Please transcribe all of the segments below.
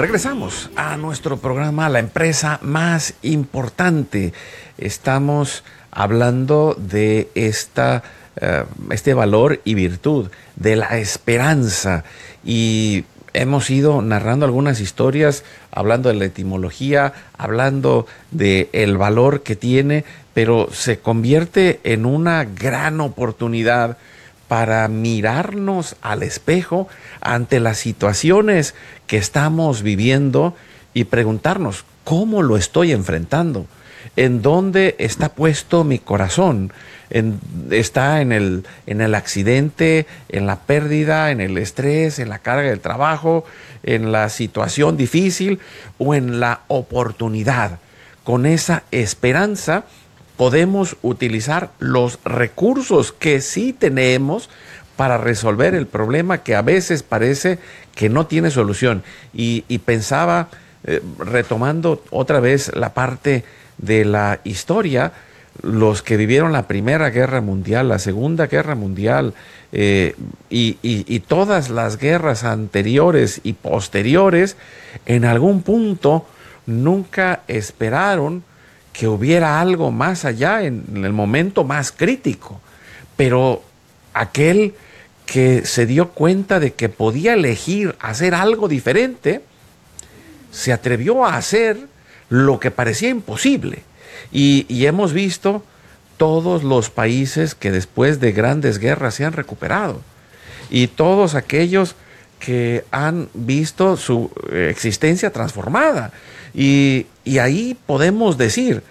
Regresamos a nuestro programa La Empresa Más Importante. Estamos hablando de este valor y virtud de la esperanza, y hemos ido narrando algunas historias, hablando de la etimología, hablando de el valor que tiene, pero se convierte en una gran oportunidad para mirarnos al espejo ante las situaciones que estamos viviendo y preguntarnos, ¿cómo lo estoy enfrentando? ¿En dónde está puesto mi corazón? ¿Está en el accidente, en la pérdida, en el estrés, en la carga del trabajo, en la situación difícil o en la oportunidad? Con esa esperanza podemos utilizar los recursos que sí tenemos para resolver el problema que a veces parece que no tiene solución. Y pensaba, retomando otra vez la parte de la historia, los que vivieron la Primera Guerra Mundial, la Segunda Guerra Mundial y todas las guerras anteriores y posteriores, en algún punto nunca esperaron que hubiera algo más allá en el momento más crítico. Pero aquel que se dio cuenta de que podía elegir hacer algo diferente, se atrevió a hacer lo que parecía imposible. Y hemos visto todos los países que después de grandes guerras se han recuperado. Y todos aquellos que han visto su existencia transformada. Y ahí podemos decir,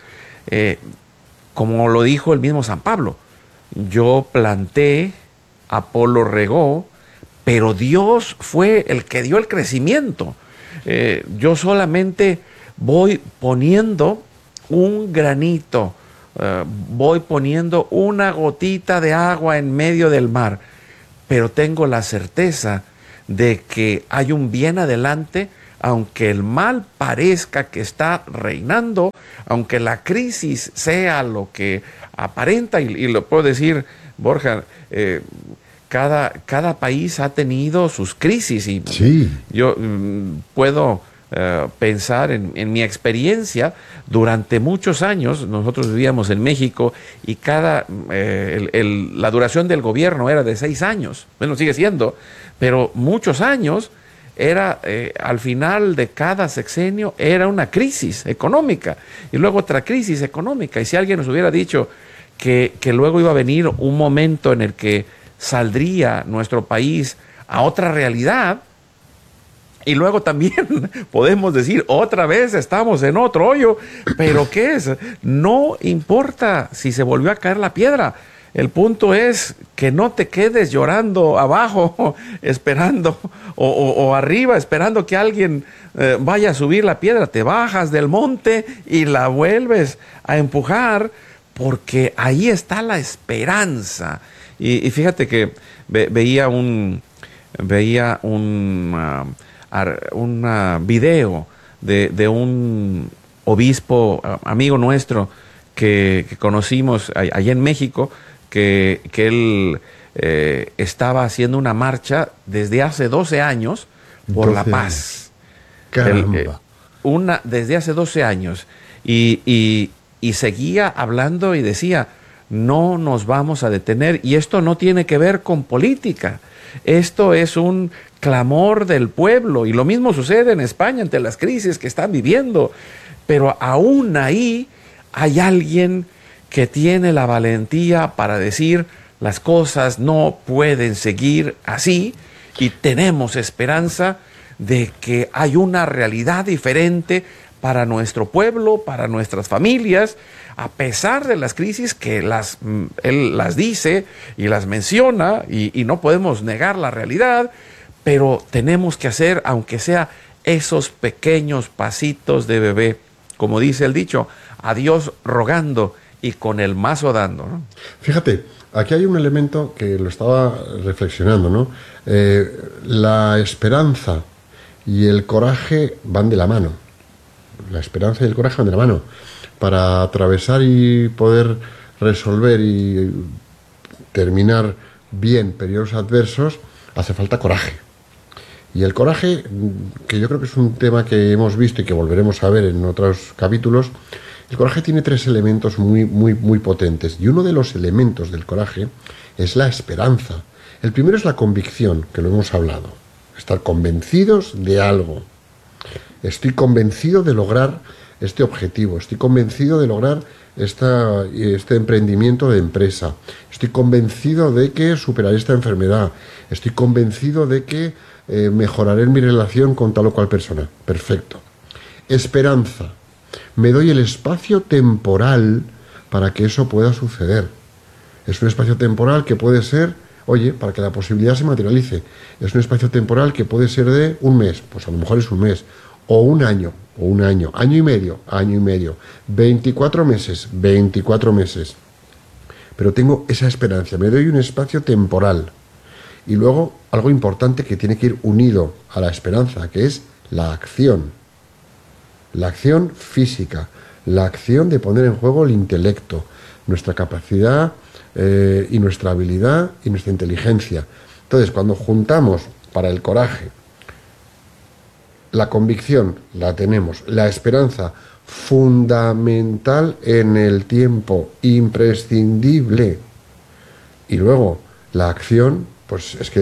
como lo dijo el mismo San Pablo, yo planté, Apolo regó, pero Dios fue el que dio el crecimiento. Yo solamente voy poniendo un granito, voy poniendo una gotita de agua en medio del mar, pero tengo la certeza de que hay un bien adelante, aunque el mal parezca que está reinando, aunque la crisis sea lo que aparenta, y lo puedo decir, Borja, cada país ha tenido sus crisis, y sí. Yo puedo pensar en mi experiencia. Durante muchos años nosotros vivíamos en México y la duración del gobierno era de 6 años, bueno, sigue siendo, pero muchos años era, al final de cada sexenio era una crisis económica y luego otra crisis económica. Y si alguien nos hubiera dicho que luego iba a venir un momento en el que saldría nuestro país a otra realidad, y luego también podemos decir, otra vez estamos en otro hoyo, pero ¿qué es? No importa si se volvió a caer la piedra. El punto es que no te quedes llorando abajo, esperando, o arriba, esperando que alguien vaya a subir la piedra. Te bajas del monte y la vuelves a empujar, porque ahí está la esperanza. Y fíjate que veía un video de un obispo amigo nuestro que conocimos allá en México, que él estaba haciendo una marcha desde hace 12 años por la paz. Caramba. Desde hace 12 años. Y seguía hablando y decía, no nos vamos a detener. Y esto no tiene que ver con política. Esto es un clamor del pueblo, y lo mismo sucede en España ante las crisis que están viviendo, pero aún ahí hay alguien que tiene la valentía para decir, las cosas no pueden seguir así, y tenemos esperanza de que hay una realidad diferente para nuestro pueblo, para nuestras familias, a pesar de las crisis que él las dice y las menciona, y no podemos negar la realidad, pero tenemos que hacer, aunque sea esos pequeños pasitos de bebé, como dice el dicho, a Dios rogando y con el mazo dando, ¿no? Fíjate, aquí hay un elemento que lo estaba reflexionando, ¿no? La esperanza y el coraje van de la mano. La esperanza y el coraje van de la mano. Para atravesar y poder resolver y terminar bien periodos adversos, hace falta coraje. Y el coraje, que yo creo que es un tema que hemos visto y que volveremos a ver en otros capítulos, el coraje tiene tres elementos muy potentes. Y uno de los elementos del coraje es la esperanza. El primero es la convicción, que lo hemos hablado. Estar convencidos de algo. Estoy convencido de lograr este objetivo. Estoy convencido de lograr este emprendimiento de empresa. Estoy convencido de que superaré esta enfermedad. Estoy convencido de que mejoraré mi relación con tal o cual persona. Perfecto. Esperanza. Me doy el espacio temporal para que eso pueda suceder. Es un espacio temporal que puede ser, oye, para que la posibilidad se materialice. Es un espacio temporal que puede ser de un mes, pues a lo mejor es un mes, o un año, año y medio, 24 meses, 24 meses. Pero tengo esa esperanza, me doy un espacio temporal. Y luego, algo importante que tiene que ir unido a la esperanza, que es la acción. La acción física, la acción de poner en juego el intelecto, nuestra capacidad y nuestra habilidad y nuestra inteligencia. Entonces, cuando juntamos para el coraje, la convicción la tenemos, la esperanza fundamental en el tiempo, imprescindible, y luego la acción, pues es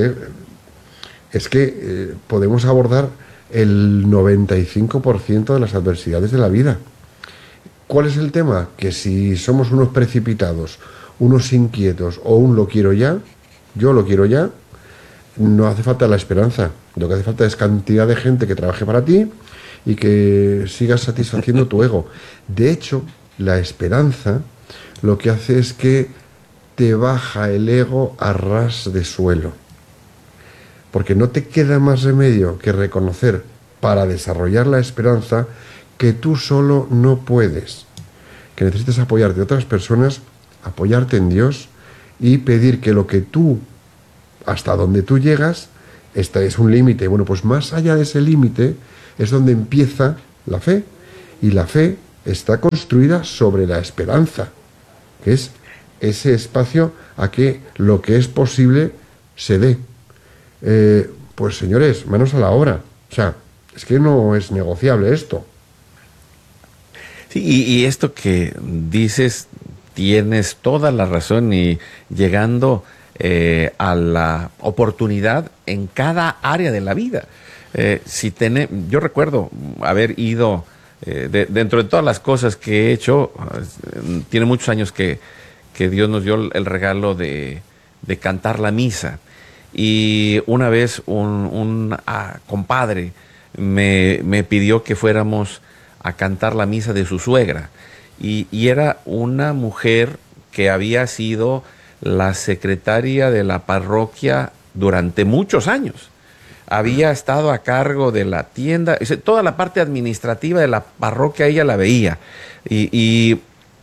que podemos abordar el 95% de las adversidades de la vida. ¿Cuál es el tema? Que si somos unos precipitados, unos inquietos o un lo quiero ya, yo lo quiero ya, no hace falta la esperanza. Lo que hace falta es cantidad de gente que trabaje para ti y que sigas satisfaciendo tu ego. De hecho, la esperanza lo que hace es que te baja el ego a ras de suelo. Porque no te queda más remedio que reconocer, para desarrollar la esperanza, que tú solo no puedes, que necesitas apoyarte de otras personas, apoyarte en Dios y pedir que lo que tú, hasta donde tú llegas, este es un límite. Bueno, pues más allá de ese límite es donde empieza la fe, y la fe está construida sobre la esperanza, que es ese espacio a que lo que es posible se dé. Pues señores, manos a la obra. O sea, es que no es negociable esto. Sí, y esto que dices, tienes toda la razón, y llegando a la oportunidad en cada área de la vida. Yo recuerdo haber ido, dentro de todas las cosas que he hecho, tiene muchos años que Dios nos dio el regalo de cantar la misa. Y una vez un compadre me pidió que fuéramos a cantar la misa de su suegra. Y era una mujer que había sido la secretaria de la parroquia durante muchos años. Había estado a cargo de la tienda, toda la parte administrativa de la parroquia ella la veía. Y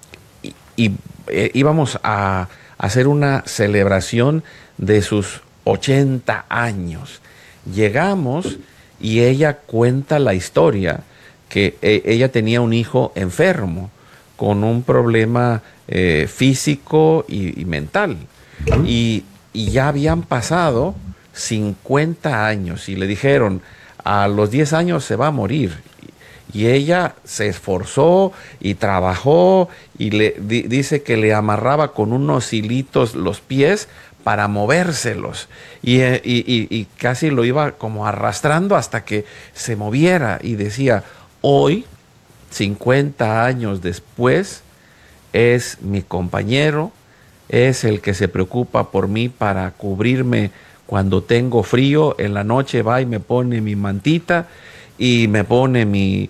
íbamos a hacer una celebración de sus 80 años. Llegamos y ella cuenta la historia que ella tenía un hijo enfermo con un problema físico y mental. Y ya habían pasado 50 años y le dijeron, a los 10 años se va a morir. Y ella se esforzó y trabajó, y dice que le amarraba con unos hilitos los pies para movérselos, y casi lo iba como arrastrando hasta que se moviera, y decía, hoy, 50 años después, es mi compañero, es el que se preocupa por mí para cubrirme cuando tengo frío. En la noche va y me pone mi mantita y me pone mi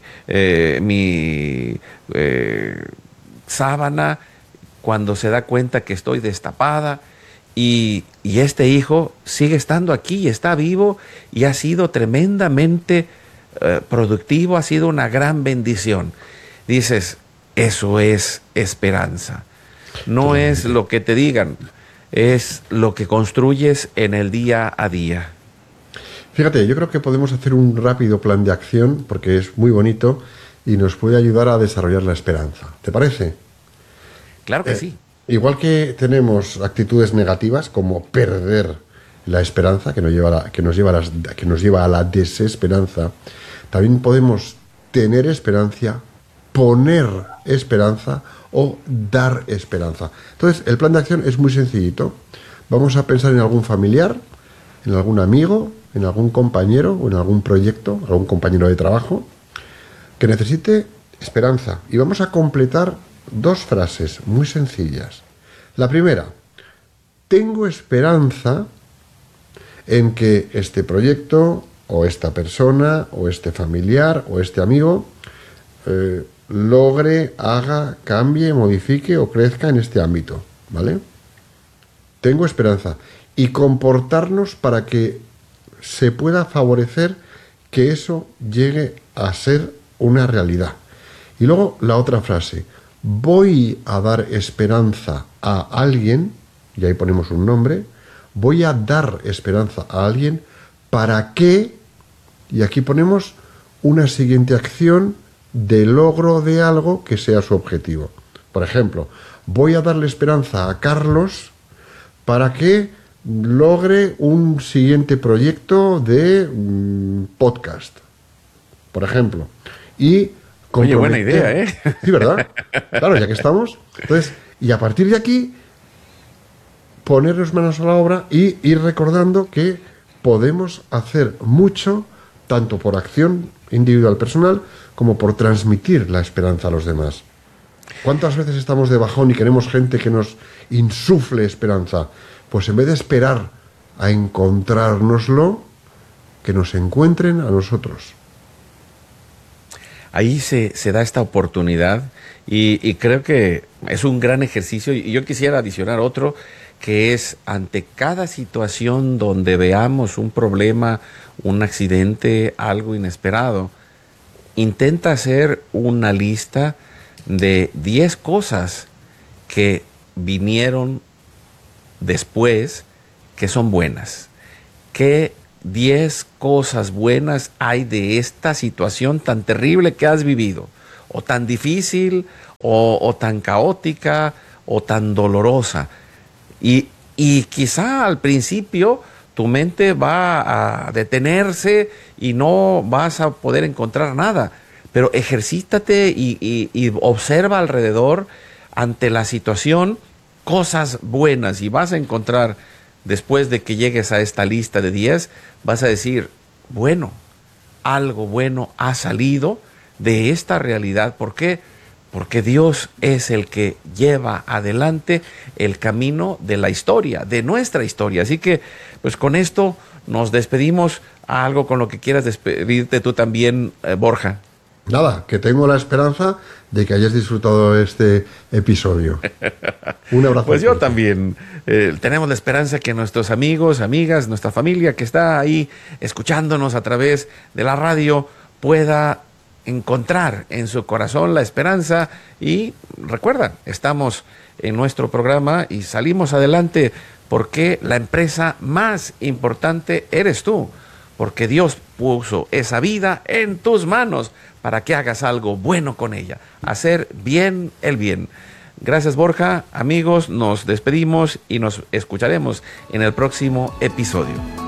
sábana cuando se da cuenta que estoy destapada. Y este hijo sigue estando aquí y está vivo y ha sido tremendamente productivo, ha sido una gran bendición. Dices, eso es esperanza. No es lo que te digan, es lo que construyes en el día a día. Fíjate, yo creo que podemos hacer un rápido plan de acción, porque es muy bonito y nos puede ayudar a desarrollar la esperanza. ¿Te parece? Claro que sí. Igual que tenemos actitudes negativas como perder la esperanza, que nos lleva a la desesperanza, también podemos tener esperanza, poner esperanza o dar esperanza. Entonces, el plan de acción es muy sencillito. Vamos a pensar en algún familiar, en algún amigo, en algún compañero o en algún proyecto, algún compañero de trabajo que necesite esperanza. Y vamos a completar 2 frases muy sencillas. La primera: tengo esperanza en que este proyecto o esta persona o este familiar o este amigo logre, haga, cambie, modifique o crezca en este ámbito, ¿vale? Tengo esperanza. Y comportarnos para que se pueda favorecer que eso llegue a ser una realidad. Y luego la otra frase: voy a dar esperanza a alguien, y ahí ponemos un nombre, voy a dar esperanza a alguien para que, y aquí ponemos una siguiente acción de logro de algo que sea su objetivo. Por ejemplo, voy a darle esperanza a Carlos para que logre un siguiente proyecto de podcast, por ejemplo. Y oye, buena idea, ¿eh? Sí, ¿verdad? Claro, ya que estamos. Entonces, y a partir de aquí, ponernos manos a la obra y ir recordando que podemos hacer mucho, tanto por acción individual personal, como por transmitir la esperanza a los demás. ¿Cuántas veces estamos de bajón y queremos gente que nos insufle esperanza? Pues en vez de esperar a encontrárnoslo, que nos encuentren a nosotros. Ahí se da esta oportunidad y creo que es un gran ejercicio. Y yo quisiera adicionar otro, que es ante cada situación donde veamos un problema, un accidente, algo inesperado, intenta hacer una lista de 10 cosas que vinieron después que son buenas. ¿Qué 10 cosas buenas hay de esta situación tan terrible que has vivido? O tan difícil, o tan caótica, o tan dolorosa. Y quizá al principio tu mente va a detenerse y no vas a poder encontrar nada. Pero ejercítate y observa alrededor ante la situación cosas buenas y vas a encontrar, después de que llegues a esta lista de 10, vas a decir, bueno, algo bueno ha salido de esta realidad. ¿Por qué? Porque Dios es el que lleva adelante el camino de la historia, de nuestra historia. Así que, pues con esto nos despedimos. Algo con lo que quieras despedirte tú también, Borja. Nada, que tengo la esperanza de que hayas disfrutado este episodio. Un abrazo. Pues yo también. Tenemos la esperanza que nuestros amigos, amigas, nuestra familia que está ahí escuchándonos a través de la radio pueda encontrar en su corazón la esperanza. Y recuerda, estamos en nuestro programa y salimos adelante porque la empresa más importante eres tú. Porque Dios puso esa vida en tus manos para que hagas algo bueno con ella. Hacer bien el bien. Gracias, Borja. Amigos, nos despedimos y nos escucharemos en el próximo episodio.